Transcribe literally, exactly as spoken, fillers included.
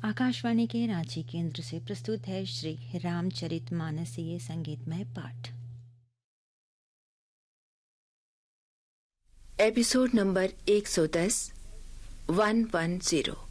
आकाशवाणी के रांची केंद्र से प्रस्तुत है श्री रामचरितमानसीय संगीतमय पाठ। एपिसोड नंबर एक सौ दस वन वन जीरो।